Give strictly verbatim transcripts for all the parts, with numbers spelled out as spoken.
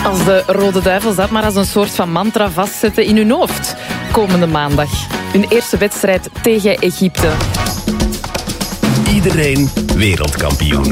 Als de Rode Duivels dat maar als een soort van mantra vastzetten in hun hoofd. Komende maandag. Hun eerste wedstrijd tegen Egypte. Iedereen wereldkampioen.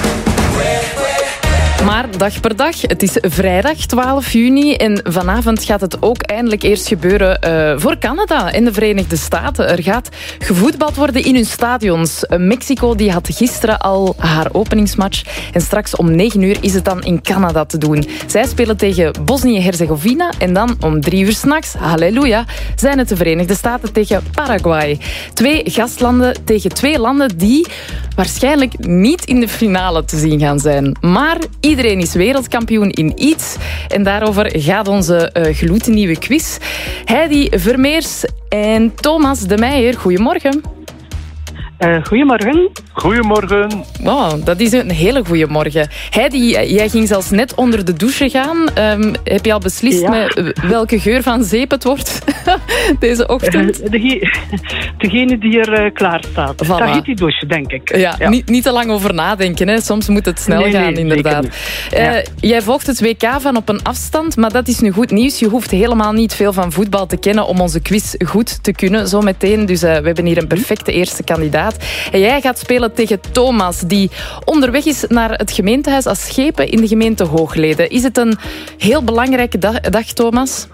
Maar dag per dag. Het is vrijdag twaalf juni en vanavond gaat het ook eindelijk eerst gebeuren uh, voor Canada en de Verenigde Staten. Er gaat gevoetbald worden in hun stadions. Mexico die had gisteren al haar openingsmatch en straks om negen uur is het dan in Canada te doen. Zij spelen tegen Bosnië-Herzegovina en dan om drie uur 's nachts, halleluja, zijn het de Verenigde Staten tegen Paraguay. Twee gastlanden tegen twee landen die waarschijnlijk niet in de finale te zien gaan zijn. Maar iedereen is wereldkampioen in iets. En daarover gaat onze uh, gloednieuwe quiz. Heidi Vermeers en Thomas de Meijer, goedemorgen. Uh, goedemorgen. Goedemorgen. Wow, dat is een hele goede morgen. Heidi, jij ging zelfs net onder de douche gaan. Um, heb je al beslist ja. met welke geur van zeep het wordt deze ochtend? Uh, de, degene die er uh, klaar staat. Voilà. Dat heet die douche, denk ik. Ja, ja. Niet, niet te lang over nadenken. Hè. Soms moet het snel nee, gaan, nee, inderdaad. Uh, ja. Jij volgt het W K van op een afstand, maar dat is nu goed nieuws. Je hoeft helemaal niet veel van voetbal te kennen om onze quiz goed te kunnen, zo meteen. Dus uh, we hebben hier een perfecte eerste kandidaat. En jij gaat spelen tegen Thomas, die onderweg is naar het gemeentehuis als schepen in de gemeente Hoogleden. Is het een heel belangrijke dag, dag Thomas?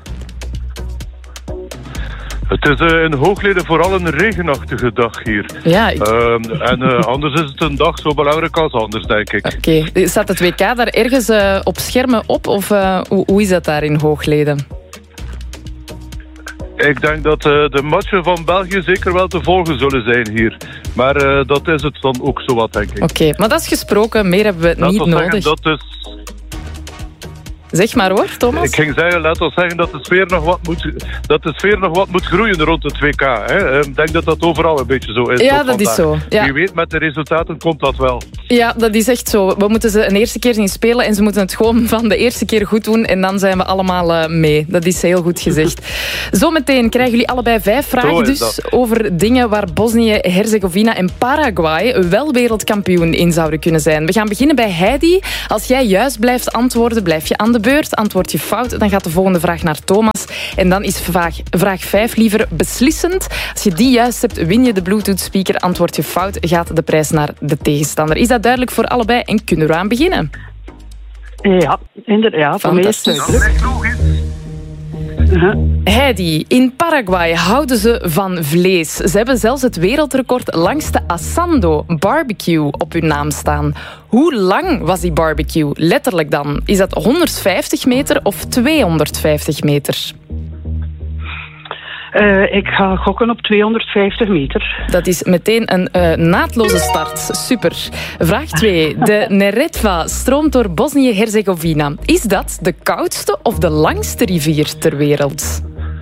Het is uh, in Hoogleden vooral een regenachtige dag hier. Ja, ik... uh, en uh, anders is het een dag zo belangrijk als anders, denk ik. Oké. Okay. Staat het W K daar ergens uh, op schermen op? Of uh, hoe, hoe is dat daar in Hoogleden? Ik denk dat uh, de matchen van België zeker wel te volgen zullen zijn hier. Maar uh, dat is het dan ook zo wat, denk ik. Oké, okay, maar dat is gesproken. Meer hebben we laat niet nodig. Zeggen, dat is... Zeg maar hoor, Thomas. Ik ging zeggen, laten we zeggen dat de sfeer nog wat moet, dat de sfeer nog wat moet groeien rond het W K. Hè. Ik denk dat dat overal een beetje zo is. Ja, dat vandaag. Is zo. Ja. Wie weet, met de resultaten komt dat wel. Ja, dat is echt zo. We moeten ze een eerste keer zien spelen en ze moeten het gewoon van de eerste keer goed doen en dan zijn we allemaal uh, mee. Dat is heel goed gezegd. Zometeen krijgen jullie allebei vijf vragen dus dat. over dingen waar Bosnië, Herzegovina en Paraguay wel wereldkampioen in zouden kunnen zijn. We gaan beginnen bij Heidi. Als jij juist blijft antwoorden, blijf je aan de beurt. Antwoord je fout, dan gaat de volgende vraag naar Thomas. En dan is vraag, vraag vijf liever beslissend. Als je die juist hebt, win je de Bluetooth speaker. Antwoord je fout, gaat de prijs naar de tegenstander. Is dat duidelijk voor allebei en kunnen we aan beginnen? Ja, inderdaad. Fantastisch. Uh-huh. Heidi, in Paraguay houden ze van vlees. Ze hebben zelfs het wereldrecord langste asando barbecue op hun naam staan. Hoe lang was die barbecue? Letterlijk dan. Is dat honderdvijftig meter of tweehonderdvijftig meter? Uh, ik ga gokken op tweehonderdvijftig meter. Dat is meteen een uh, naadloze start. Super. Vraag twee. De Neretva stroomt door Bosnië-Herzegovina. Is dat de koudste of de langste rivier ter wereld?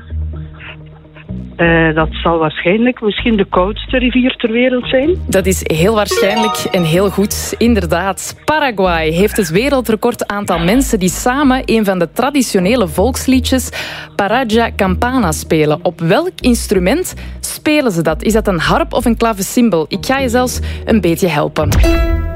Uh, dat zal waarschijnlijk misschien de koudste rivier ter wereld zijn. Dat is heel waarschijnlijk en heel goed. Inderdaad. Paraguay heeft het wereldrecord aantal mensen die samen een van de traditionele volksliedjes Paraja Campana spelen. Op welk instrument spelen ze dat? Is dat een harp of een klavecimbal? Ik ga je zelfs een beetje helpen.